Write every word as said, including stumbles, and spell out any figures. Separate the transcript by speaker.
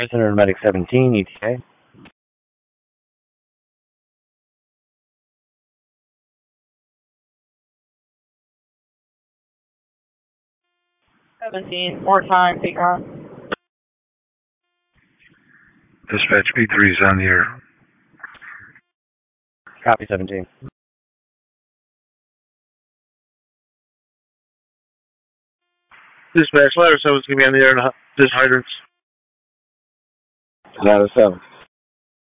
Speaker 1: Center Medic seventeen, E T A.
Speaker 2: seventeen, four time, Peacock.
Speaker 3: Dispatch B three is on the air.
Speaker 1: Copy seventeen.
Speaker 3: Dispatch, ladder seven's going to be on the air, and this hydrants.
Speaker 1: Ladder seven.